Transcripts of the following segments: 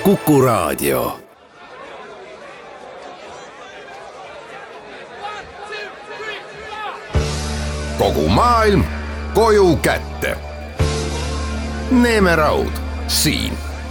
Kuku Raadio. Kogu maailm koju kätte. Neeme Raud siin.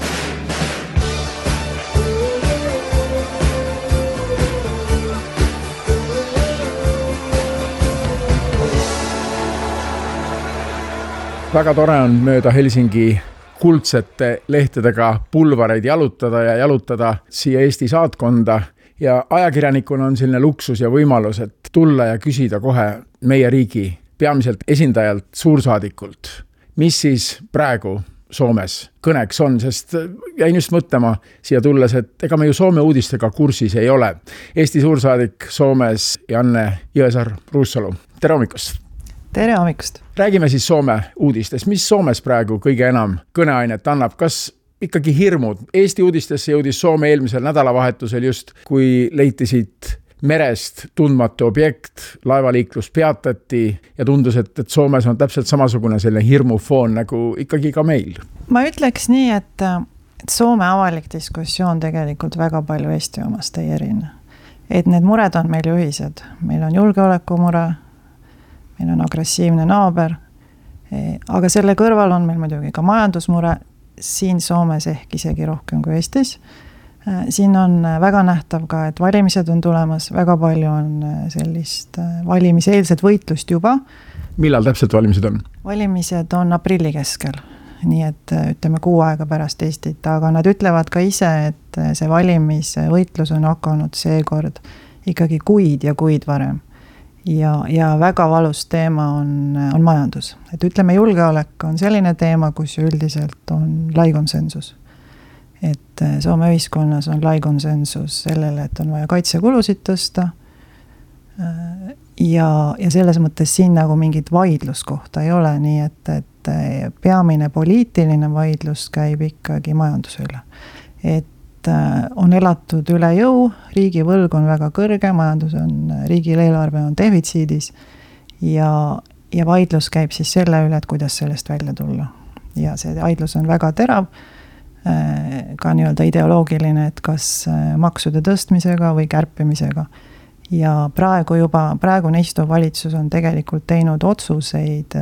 Väga tore on mööda Helsingi kuldsete lehtedega pulvareid jalutada siia Eesti saatkonda. Ja ajakirjanikuna on selline luksus ja võimalus, et tulla ja küsida kohe meie riigi peamiselt esindajalt suursaadikult. Mis siis praegu Soomes kõneks on, sest jäin just mõtlema siia tulles, et ega me ju Soome uudistega kursis ei ole. Eesti suursaadik Soomes Janne Jõesaar-Ruussalu. Tere hommikust! Tere hommikust! Räägime siis Soome uudistest. Mis Soomes praegu kõige enam kõneainet annab? Kas ikkagi hirmud? Eesti uudistesse jõudis Soome eelmisel nädalavahetusel just, kui leiti siit merest tundmatu objekt, laevaliiklus peatati ja tundus, et Soomes on täpselt samasugune selline hirmufoon nagu ikkagi ka meil. Ma ütleks nii, et Soome avalik diskussioon tegelikult väga palju Eesti omast ei erine. Et need mured on meil ühised. Meil on julgeolekumure, meil on agressiivne naaber, aga selle kõrval on meil muidugi ka majandusmure, siin Soomes ehk isegi rohkem kui Eestis. Siin on väga nähtav ka, et valimised on tulemas, väga palju on sellist valimiseelset võitlust juba. Millal täpselt valimised on? Valimised on aprilli keskel, nii et ütleme 6 aega pärast Eestit, aga nad ütlevad ka ise, et see valimisvõitlus on hakanud seekord ikkagi kuid ja kuid varem. Ja väga valus teema on majandus. Et ütleme, julgeolek on selline teema, kus üldiselt on lai konsensus. Et Soome ühiskonnas on lai konsensus sellele, et on vaja kaitsekulusid tõsta. Ja selles mõttes siin nagu mingit vaidluskohta ei ole, nii et peamine poliitiline vaidlus käib ikkagi majanduse üle. Et on elatud üle jõu, riigi võlg on väga kõrge, riigil eelarve on defitsiidis ja vaidlus käib siis selle üle, et kuidas sellest välja tulla. Ja see vaidlus on väga terav, ka nii-öelda ideoloogiline, et kas maksude tõstmisega või kärpimisega. Ja praegune istuv valitsus on tegelikult teinud otsuseid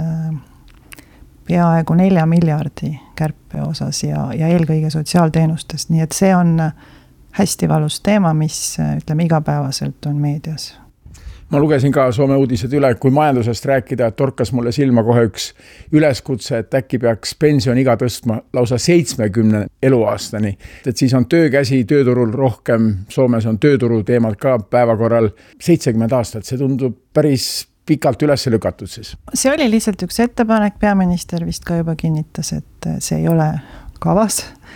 peaaegu 4 miljardi kärpe osas ja eelkõige sotsiaalteenustest. Nii et see on hästi valus teema, mis ütleme igapäevaselt on meedias. Ma lugesin ka Soome uudised üle, kui majandusest rääkida, et torkas mulle silma kohe üks üleskutse, et äkki peaks pensioniga tõstma lausa 70 eluaastani. Et siis on töökäsi tööturul rohkem, Soomes on tööturu teemad ka päevakorral 70 aastat. See tundub päris pikalt üles lükatud siis. See oli lihtsalt üks ettepanek, peaminister vist ka juba kinnitas, et see ei ole kavas.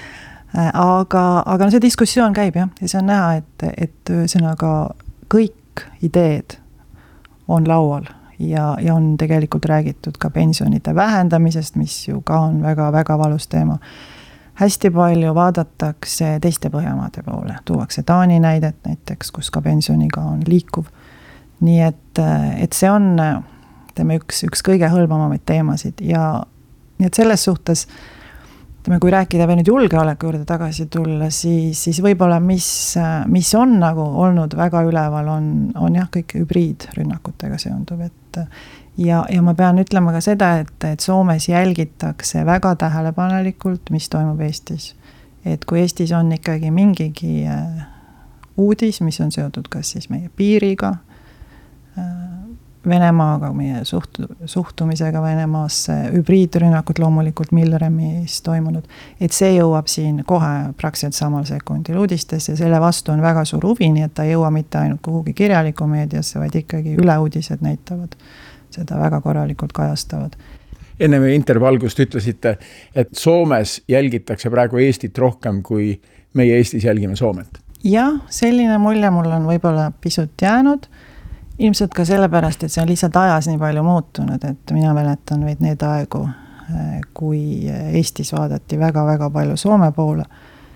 Aga see diskussioon käib ja see on näha, et ühesõnaga kõik ideed on laual ja on tegelikult räägitud ka pensionide vähendamisest, mis ju ka on väga-väga valus teema. Hästi palju vaadatakse teiste Põhjamaade poole. Tuuakse Taani näidet näiteks, kus ka pensioniga on liikuv. Nii et see on üks kõige hõlmamaid teemasid ja nii et selles suhtes, kui rääkida veel nüüd julgeoleku juurde tagasi tulla, siis võib-olla mis on nagu olnud väga üleval on jah, kõik hübriidrünnakutega seonduv. Ja ma pean ütlema ka seda, et Soomes jälgitakse väga tähelepanelikult, mis toimub Eestis. Et kui Eestis on ikkagi mingigi uudis, mis on seotud kas siis meie piiriga, Venemaaga, meie suhtumisega Venemaasse, hübriidrünnakud loomulikult Milleremis toimunud, et see jõuab siin kohe praktiliselt samal sekundil uudistes ja selle vastu on väga suur huvi, nii et ta jõua mitte ainult kuhugi kirjaliku meediasse, vaid ikkagi üleuudised näitavad, seda väga korralikult kajastavad. Enne meie intervjualgust ütlesite, et Soomes jälgitakse praegu Eestit rohkem, kui meie Eestis jälgime Soomet. Jah, selline mulje mul on võib-olla pisut jäänud. Ilmselt ka sellepärast, et see on lihtsalt ajas nii palju muutunud, et mina mäletan vaid need aegu, kui Eestis vaadati väga-väga palju Soome poole.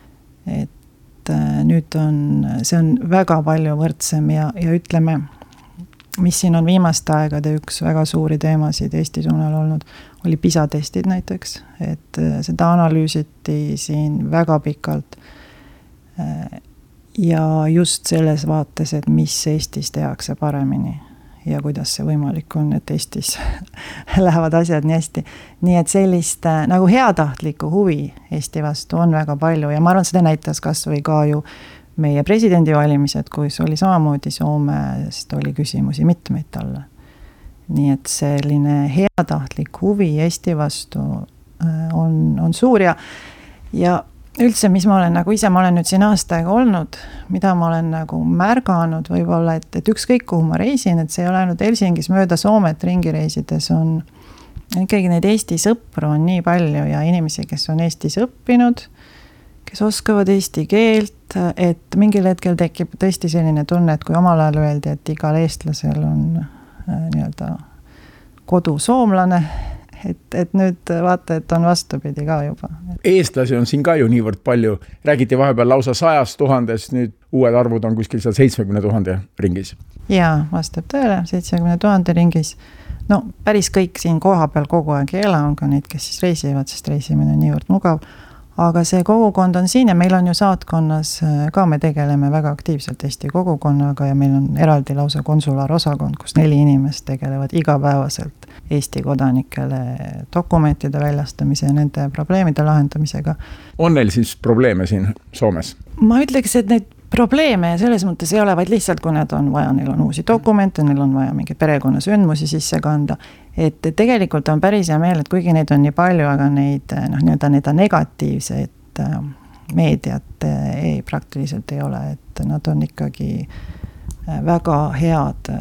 Et nüüd see on väga palju võrdsem ja ütleme, mis siin on viimaste aegade üks väga suuri teemasid Eesti suunal olnud, oli PISA testid näiteks, et seda analüüsiti siin väga pikalt ja just selles vaates, et mis Eestis tehakse paremini ja kuidas see võimalik on, et Eestis lähevad asjad nii hästi. Nii et sellist nagu heatahtlikku huvi Eesti vastu on väga palju ja ma arvan, seda näitas kas või ka ju meie presidendivalimised, kus oli samamoodi Soomest oli küsimusi mitmeid talle. Nii et selline heatahtlik huvi Eesti vastu on suur ja üldse, mis ma olen nagu ise, ma olen nüüd siin aastaega olnud, mida ma olen nagu märganud võib-olla, et ükskõik kuhu ma reisin, et see ei ole ainult Helsingis mööda Soomet ringi reisides on ikkagi neid Eesti sõpru on nii palju ja inimesi, kes on Eestis õppinud, kes oskavad eesti keelt, et mingil hetkel tekib tõesti selline tunne, et kui omal ajal öeldi, et igal eestlasel on nii-öelda kodu soomlane, et nüüd vaata, et on vastupidi ka juba. Eestlasi on siin ka ju niivõrd palju. Räägiti vahepeal lausa 100 000, nüüd uued arvud on kuskil 70 000 ringis. Jaa, vastab tõele, 70 000 ringis. No päris kõik siin koha peal kogu aeg ei ela, on ka neid, kes siis reisivad, sest reisimine on niivõrd mugav. Aga see kogukond on siin ja meil on ju saatkonnas ka, me tegeleme väga aktiivselt Eesti kogukonnaga ja meil on eraldi lausa konsulaarosakond, kus 4 inimest tegelevad igapäevaselt Eesti kodanikele dokumentide väljastamise ja nende probleemide lahendamisega. On neil siis probleeme siin Soomes? Ma ütleks, et neid probleeme selles mõttes ei ole, vaid lihtsalt kui nad on vaja, neil on uusi dokumente, neil on vaja mingi perekonnasündmusi sisse kanda, et tegelikult on päris hea meel, et kuigi neid on nii palju, aga neid nii-öelda negatiivseid meediat praktiliselt ei ole, et nad on ikkagi väga head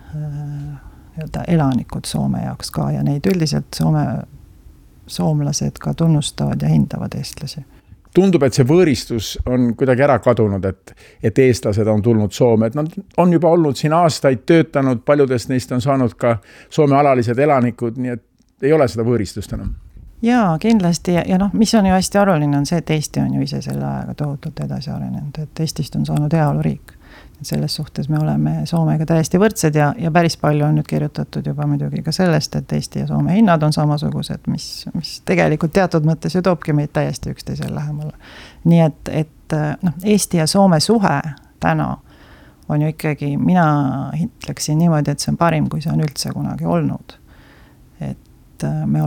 elanikud Soome jaoks ka ja neid üldiselt soomlased ka tunnustavad ja hindavad eestlasi. Tundub, et see võõristus on kuidagi ära kadunud, et eestlased on tulnud Soome, et nad on juba olnud siin aastaid töötanud, paljudest neist on saanud ka Soome alalised elanikud, nii et ei ole seda võõristust enam. Jaa, kindlasti ja mis on ju hästi oluline on see, et Eesti on ju ise selle ajaga tohutult edasi arenenud, et Eestist on saanud heaoluriik. Selles suhtes me oleme Soomega täiesti võrdsed ja päris palju on nüüd kirjutatud juba muidugi ka sellest, et Eesti ja Soome hinnad on samasugused, mis tegelikult teatud mõttes ju toobki meid täiesti üksteisel lähemale. Nii et Eesti ja Soome suhe täna on ju ikkagi, mina ütleksin niimoodi, et see on parim, kui see on üldse kunagi olnud. Et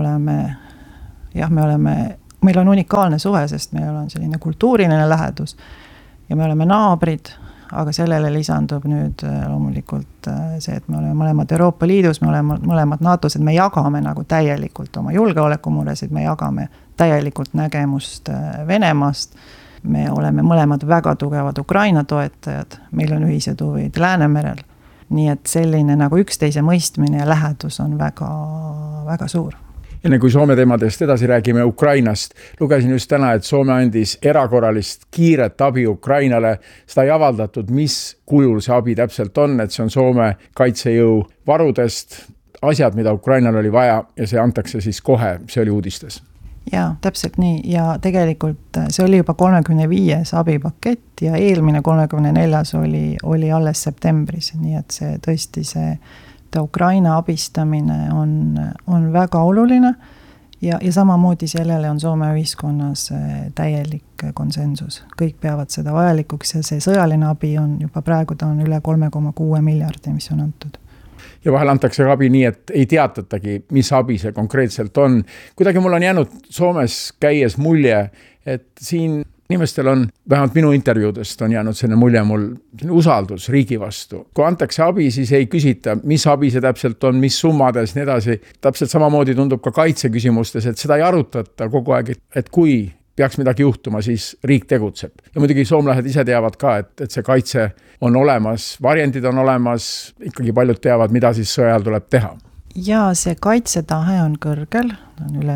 meil on unikaalne suhe, sest meil on selline kultuuriline lähedus ja me oleme naabrid, aga sellele lisandub nüüd loomulikult see, et me oleme mõlemad Euroopa Liidus, me oleme mõlemad NATO-s, et me jagame nagu täielikult oma julgeolekumuresid, me jagame täielikult nägemust Venemaast, me oleme mõlemad väga tugevad Ukraina toetajad, meil on ühised huvid Läänemerel, nii et selline nagu üksteise mõistmine ja lähedus on väga, väga suur. Enne kui Soome teemadest edasi räägime Ukrainast, lugesin just täna, et Soome andis erakorralist kiiret abi Ukrainale. Seda ei avaldatud, mis kujul see abi täpselt on, et see on Soome kaitsejõu varudest asjad, mida Ukrainal oli vaja ja see antakse siis kohe, see oli uudistes. Jaa, täpselt nii ja tegelikult see oli juba 35. abipakett ja eelmine 34. oli alles septembris, nii et see tõesti see Ukraina abistamine on väga oluline ja samamoodi sellele on Soome ühiskonnas täielik konsensus. Kõik peavad seda vajalikuks ja see sõjaline abi on juba praegu, ta on üle 3,6 miljardi, mis on antud. Ja vahel antakse abi nii, et ei teatatagi, mis abi see konkreetselt on. Kuidagi mul on jäänud Soomes käies mulje, et siin inimestel on, vähemalt minu intervjuudest on jäänud selline mulje mul usaldus riigi vastu. Kui antakse abi, siis ei küsita, mis abi see täpselt on, mis summades, nii edasi. Täpselt samamoodi tundub ka kaitseküsimustes, et seda ei arutata kogu aeg, et kui peaks midagi juhtuma, siis riik tegutseb. Ja muidugi soomlased ise teavad ka, et see kaitse on olemas, varjendid on olemas, ikkagi paljud teavad, mida siis sõjal tuleb teha. Ja see kaitsetahe on kõrgel, on üle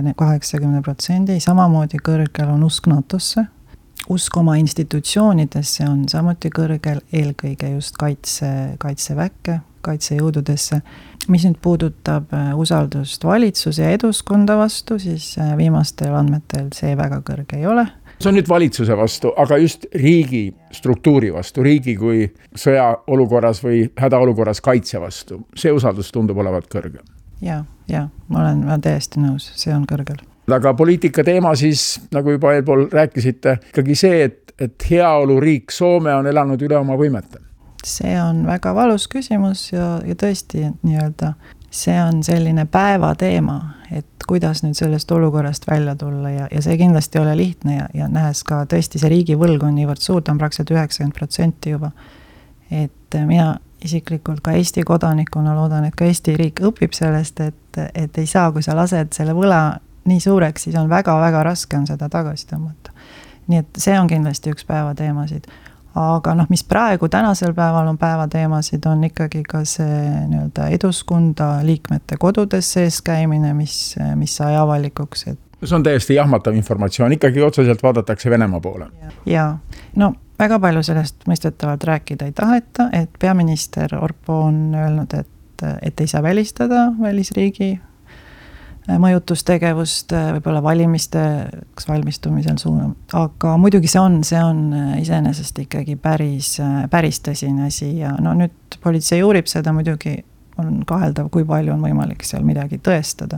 80%, samamoodi kõrgel on usk NATO-sse. Usk oma institutsioonidesse on samuti kõrgel, eelkõige just kaitseväkke, kaitsejõududesse. Mis nüüd puudutab usaldust valitsuse ja eduskonda vastu, siis viimastel andmetel see väga kõrge ei ole. See on nüüd valitsuse vastu, aga just riigi struktuuri vastu, riigi kui sõjaolukorras või hädaolukorras kaitse vastu. See usaldus tundub olevat kõrge. Ja, ma olen täiesti nõus, see on kõrgel. Aga poliitika teema siis, nagu juba eelpool rääkisite, ikkagi see, et heaoluriik Soome on elanud üle oma võimete. See on väga valus küsimus ja tõesti nii-öelda see on selline päeva teema, et kuidas nüüd sellest olukorrast välja tulla ja see kindlasti ei ole lihtne ja nähes ka tõesti see riigivõlg on niivõrd suur, ta on praktiliselt 90% juba. Et mina isiklikult ka Eesti kodanikuna loodan, et ka Eesti riik õpib sellest, et ei saa, kui sa lased selle võla nii suureks, siis on väga-väga raske on seda tagasi tõmmata. Nii et see on kindlasti üks päeva teemasid. Aga mis praegu tänasel päeval on päevateemasid, on ikkagi ka see nii-öelda Eduskunda liikmete kodudes sees käimine, mis sai avalikuks. See on täiesti jahmatav informatsioon, ikkagi otseselt vaadatakse Venemaa poole. Ja, väga palju sellest mõistetavalt rääkida ei taheta, et peaminister Orpo on öelnud, et ei saa välistada välisriigi mõjutustegevust võib-olla valimisteks valmistumisel suunam. Aga muidugi see on iseenesest ikkagi päris tõsine asi ja nüüd politsei uurib seda, muidugi on kaheldav, kui palju on võimalik seal midagi tõestada.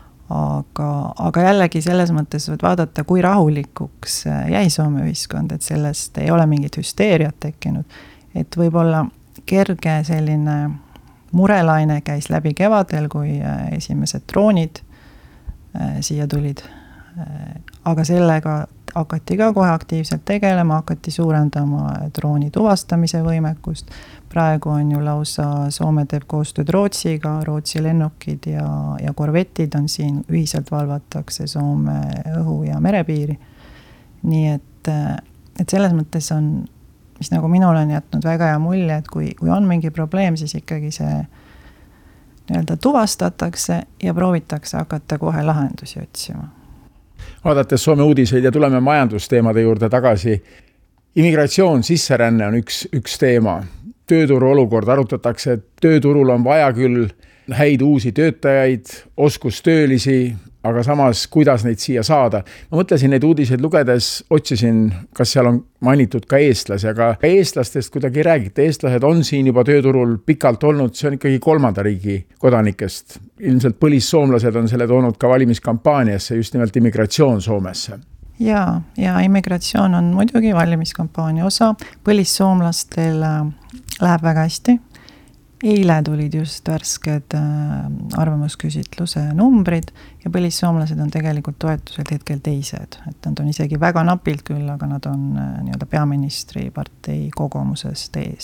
Aga jällegi selles mõttes võid vaadata, kui rahulikuks jäi Soome ühiskond, et sellest ei ole mingit hüsteeriat tekkinud. Et võib-olla kerge selline murelaine käis läbi kevadel, kui esimesed droonid siia tulid. Aga sellega hakati ka kohe aktiivselt tegelema, hakati suurendama drooni tuvastamise võimekust. Praegu on ju lausa Soome teeb koostööd Rootsiga, Rootsi lennukid ja korvetid on siin, ühiselt valvatakse Soome õhu- ja merepiiri. Nii et selles mõttes on, mis nagu minul on jätnud väga hea mulje, et kui on mingi probleem, siis ikkagi see nii-öelda tuvastatakse ja proovitakse hakata kohe lahendusi otsima. Vaadates Soome uudiseid ja tuleme majandusteemade juurde tagasi. Immigratsioon, sisseränne on üks teema. Tööturu olukord arutatakse, et tööturul on vaja küll häid uusi töötajaid, oskustöölisi, aga samas, kuidas neid siia saada. Ma mõtlesin neid uudiseid lugedes, otsisin, kas seal on mainitud ka eestlasi, aga eestlastest kuidagi räägite. Eestlased on siin juba tööturul pikalt olnud, see on ikkagi 3. riigi kodanikest. Ilmselt põlissoomlased on selle toonud ka valimiskampaaniasse, just nimelt immigratsioon Soomesse. Ja immigratsioon on muidugi valimiskampaania osa. Põlissoomlastel läheb väga hästi. Eile tulid just värsked arvamusküsitluse numbrid ja põlissoomlased on tegelikult toetuselt hetkel teised. Et nad on isegi väga napilt küll, aga nad on nii-öelda peaministri partei kogumusest ees.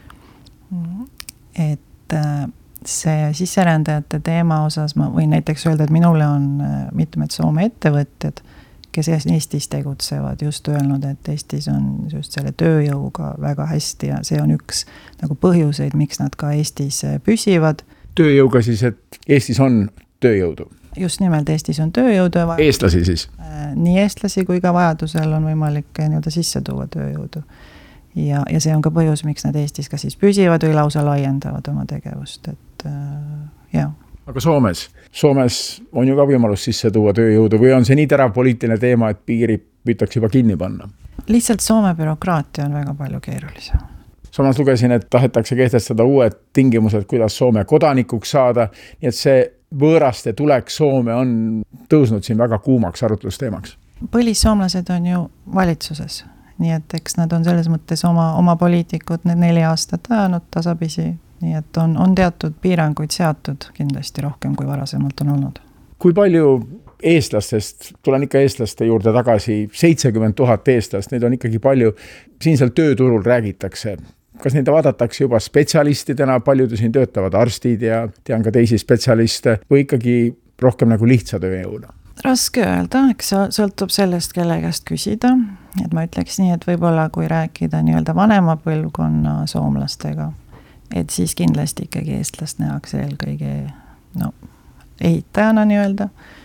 Et see sisserändajate teema osas ma võin näiteks öelda, et minule on mitmed Soome ettevõtjad, kes Eestis tegutsevad, just öelnud, et Eestis on just selle tööjõuga väga hästi ja see on üks nagu põhjuseid, miks nad ka Eestis püsivad. Tööjõuga siis, et Eestis on tööjõudu? Just nimelt Eestis on tööjõudu. Eestlasi siis? Nii eestlasi kui ka vajadusel on võimalik nii-öelda sisse tuua tööjõudu. Ja see on ka põhjus, miks nad Eestis ka siis püsivad või lausa laiendavad oma tegevust. Et jah. Aga Soomes on ju ka võimalus sisse tuua tööjõudu või on see nii terav poliitiline teema, et piiri püütakse juba kinni panna? Lihtsalt Soome bürokraatia on väga palju keerulisem. Samas lugesin, et tahetakse kehtestada uued tingimused, kuidas Soome kodanikuks saada, nii et see võõraste tulek Soome on tõusnud siin väga kuumaks arutlusteemaks. Põlissoomlased on ju valitsuses, nii et eks nad on selles mõttes oma poliitikud need 4 aastat ajanud tasapisi. Nii et on teatud piiranguid seatud kindlasti rohkem kui varasemalt on olnud. Kui palju eestlastest, tulen ikka eestlaste juurde tagasi, 70 000 eestlast, neid on ikkagi palju, siinsel tööturul räägitakse. Kas neid vaadatakse juba spetsialistidena, paljud siin töötavad arstid ja tean ka teisi spetsialiste või ikkagi rohkem nagu lihtsa tööjõuna? Raske öelda, eks sõltub sellest, kelle käest küsida. Et ma ütleks nii, et võib-olla kui rääkida nii-öelda vanema põlvkonna soomlastega, et siis kindlasti ikkagi eestlast nähakse eelkõige ehitajana nii-öelda.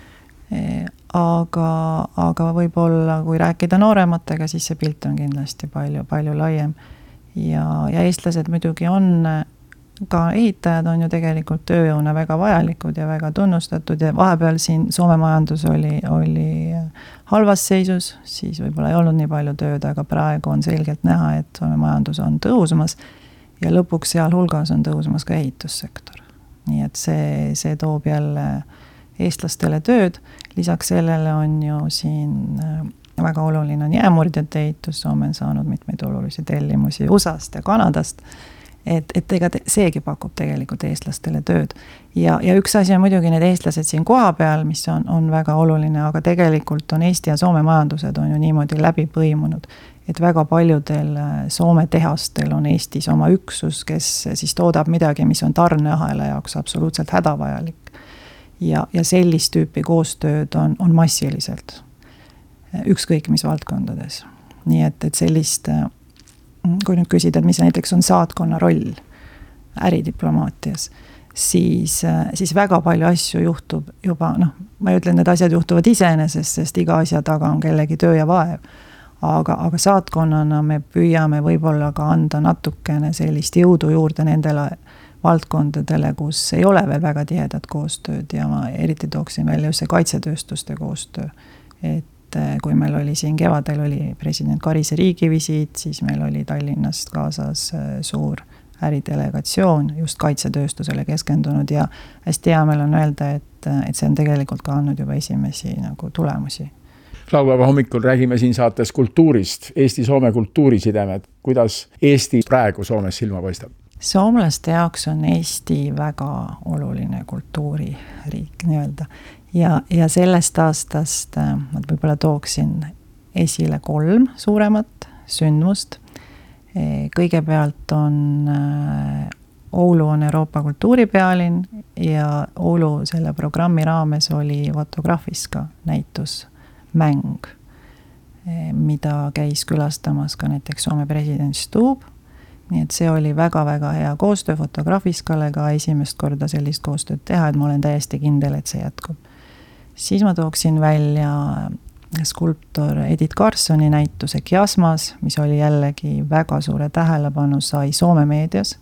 Aga võib-olla kui rääkida noorematega, siis see pilt on kindlasti palju laiem. Ja eestlased muidugi on, ka ehitajad on ju tegelikult tööjõuna väga vajalikud ja väga tunnustatud ja vahepeal siin Soome majandus oli halvas seisus, siis võib-olla ei olnud nii palju tööd, aga praegu on selgelt näha, et Soome majandus on tõusmas ja lõpuks seal hulgas on tõusmas ka ehitussektor. Nii et see toob jälle eestlastele tööd. lisaks sellele on ju siin väga oluline on jäämurdjate ehitus, Soome on saanud mitmeid olulisi tellimusi USAst ja Kanadast, et ega seegi pakub tegelikult eestlastele tööd. Ja üks asi on muidugi need eestlased siin koha peal, mis on väga oluline, aga tegelikult on Eesti ja Soome majandused on ju niimoodi läbi põimunud, et väga paljudel Soome tehastel on Eestis oma üksus, kes siis toodab midagi, mis on tarneahela jaoks absoluutselt hädavajalik. Ja sellist tüüpi koostööd on massiliselt, ükskõik mis valdkondades. Nii et sellist, kui nüüd küsida, mis näiteks on saatkonna roll äridiplomaatias, siis väga palju asju juhtub juba, ma ei ütle, need asjad juhtuvad iseenesest, sest iga asja taga on kellegi töö ja vaev. Aga saatkonnana me püüame võib-olla ka anda natukene sellist jõudu juurde nendele valdkondadele, kus ei ole veel väga tihedat koostööd ja ma eriti tooksin välja just see kaitsetööstuste koostöö. Et kui meil oli siin kevadel oli president Karise riigivisiit, siis meil oli Tallinnast kaasas suur äridelegatsioon just kaitsetööstusele keskendunud ja hästi hea meil on öelda, et see on tegelikult ka andnud juba esimesi nagu tulemusi. Laupäeva hommikul räägime siin saates kultuurist, Eesti-Soome kultuurisidemed. Kuidas Eesti praegu Soomes silma paistab? Soomlaste jaoks on Eesti väga oluline kultuuririik nii-öelda. Ja sellest aastast ma võib-olla tooksin esile 3 suuremat sündmust. Kõigepealt on Oulu on Euroopa kultuuripealinn ja Oulu selle programmi raames oli Fotografiska näitus mäng, mida käis külastamas ka näiteks Soome president Stubb. Nii et see oli väga-väga hea koostöö Fotografiskale ka esimest korda sellist koostööd teha, et ma olen täiesti kindel, et see jätkub. Siis ma tooksin välja skulptor Edith Carlssoni näituse Kiasmas, mis oli jällegi väga suure tähelepanu sai Soome meedias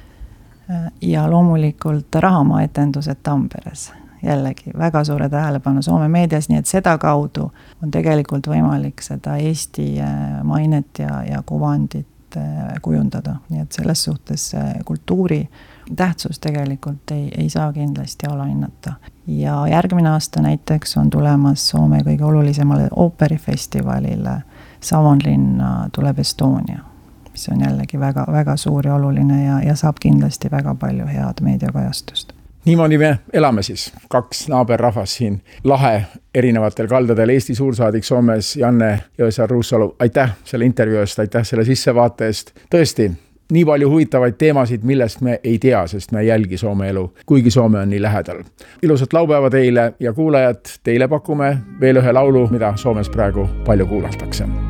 ja loomulikult rahamaetendused Tamperes. Jällegi väga suure tähelepanu Soome meedias, nii et seda kaudu on tegelikult võimalik seda Eesti mainet ja kuvandit kujundada. Nii et selles suhtes kultuuri tähtsus tegelikult ei saa kindlasti alahinnata. Ja järgmine aasta näiteks on tulemas Soome kõige olulisemale ooperifestivalile Savonlinna tuleb Estonia, mis on jällegi väga, väga suur ja oluline ja saab kindlasti väga palju head meediakajastust. Niimoodi me elame siis, 2 naaberrahvas siin lahe erinevatel kaldadel. Eesti suursaadik Soomes Janne Jõesaar-Ruussalu, aitäh selle intervjuu eest, aitäh selle sissevaate eest. Tõesti, nii palju huvitavaid teemasid, millest me ei tea, sest me ei jälgi Soome elu, kuigi Soome on nii lähedal. Ilusat laupäeva teile ja kuulajad, teile pakume veel ühe laulu, mida Soomes praegu palju kuulatakse.